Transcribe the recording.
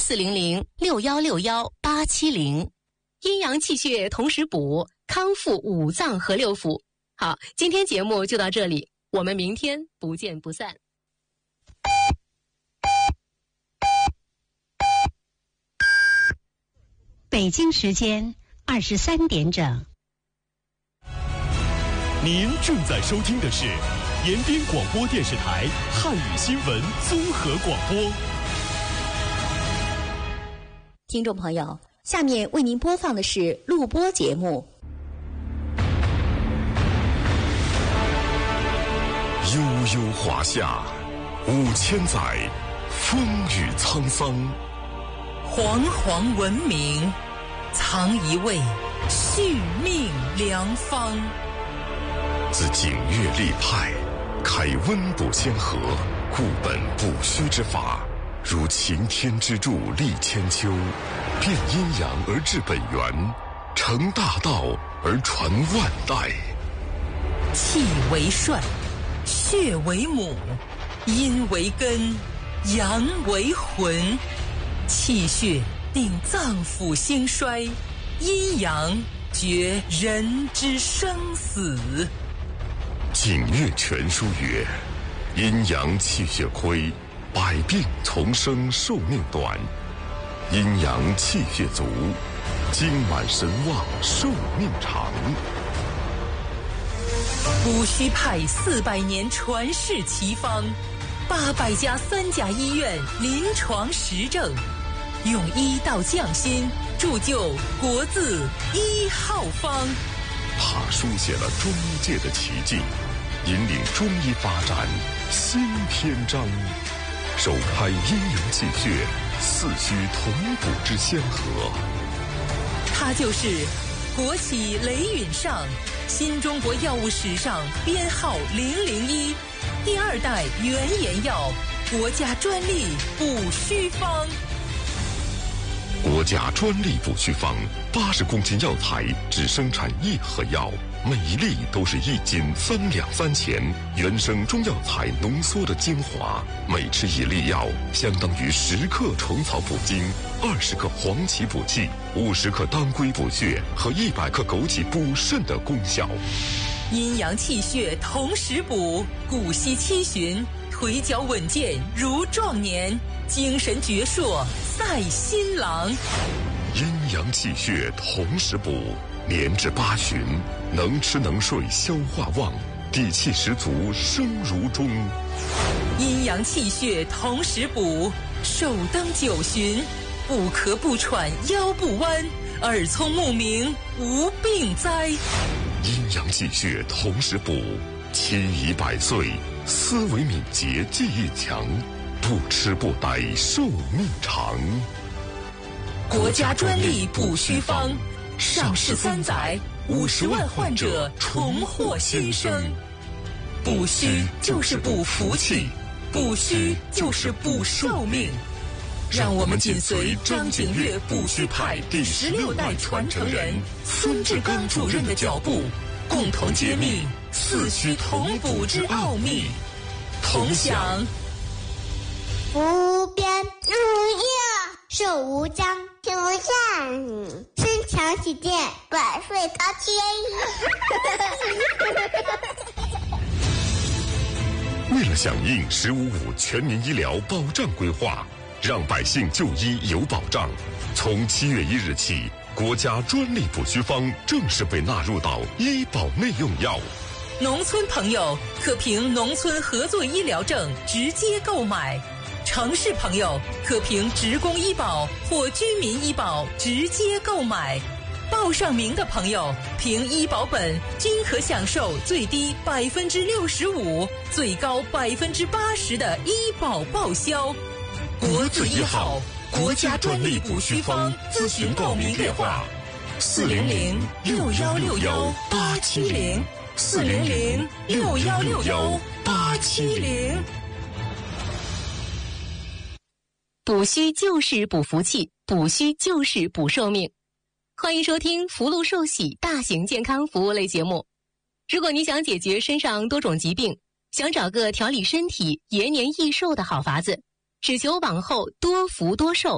040061618770。阴阳气血同时补，康复五脏和六腑。好，今天节目就到这里，我们明天不见不散。 北京时间23点整。 您正在收听的是延边广播电视台汉语新闻综合广播。 听众朋友，下面为您播放的是录播节目。 悠悠华夏5000载，风雨沧桑。 煌煌文明，藏一味续命良方。 自景岳立派，开温补先河，固本补虚之法，如擎天之柱立千秋，变阴阳而治本源，成大道而传万代。 气为帅，血为母，阴为根，阳为魂。气血定脏腑兴衰，阴阳决人之生死。 景岳全书曰：阴阳气血亏，百病丛生，寿命短；阴阳气血足，精满神旺，寿命长。 补虚派400年传世奇方，800家3甲医院临床实证，用医道匠心，铸就国字1号方。 他书写了中医界的奇迹，引领中医发展新篇章，首开阴阳气血四虚同补之先河。 他就是国企雷允上，新中国药物史上编号001，第2代原研药，国家专利补虚方。 国家专利补虚方，80公斤药材只生产1盒药，每一粒都是1斤3两3钱，原生中药材浓缩的精华，每吃1粒药相当于10克虫草补精，20克黄芪补气，50克当归补血和100克枸杞补肾的功效。 阴阳气血同时补，骨息七旬，腿脚稳健如壮年，精神矍铄赛新郎。 阴阳气血同时补，年至8旬，能吃能睡，消化旺，底气十足，生如钟。 阴阳气血同时补，寿登9旬，不咳不喘，腰不弯，耳聪目明，无病灾。 阴阳气血同时补，期已100岁，思维敏捷，记忆强，不吃不呆，寿命长。 国家专利补虚方，上市3载，50万患者重获新生。补虚就是补福气，补虚就是补寿命。让我们紧随张景岳补虚派第16代传承人孙志刚主任的脚步，共同揭秘四虚同补之奥秘，同享无边如月，寿无疆，天无下，身强体健，百岁他天。 为了响应“15.5”全民医疗保障规划，让百姓就医有保障，从7月1日起，国家专利补虚方正式被纳入到医保内用药。 农村朋友可凭农村合作医疗证直接购买，城市朋友可凭职工医保或居民医保直接购买。报上名的朋友凭医保本均可享受最低65%、最高80%的医保报销。国字1号，国家专利补虚方，咨询报名电话：400-616-870，400-616-870。 补虚就是补福气，补虚就是补寿命。欢迎收听福禄寿喜大型健康服务类节目。如果你想解决身上多种疾病，想找个调理身体、延年益寿的好法子，只求往后多福多寿。